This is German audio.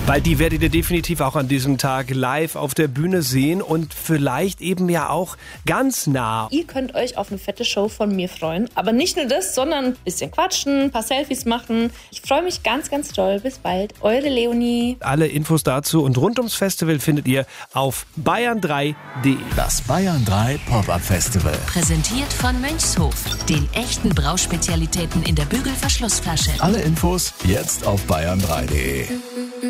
Weil die werdet ihr definitiv auch an diesem Tag live auf der Bühne sehen und vielleicht eben ja auch ganz nah. Ihr könnt euch auf eine fette Show von mir freuen. Aber nicht nur das, sondern ein bisschen quatschen, ein paar Selfies machen. Ich freue mich ganz, ganz doll. Bis bald. Eure Leonie. Alle Infos dazu und rund ums Festival findet ihr auf bayern3.de. Das Bayern 3 Pop-Up Festival. Präsentiert von Mönchshof, den echten Brauspezialitäten in der Bügelverschlussflasche. Alle Infos jetzt auf bayern3.de.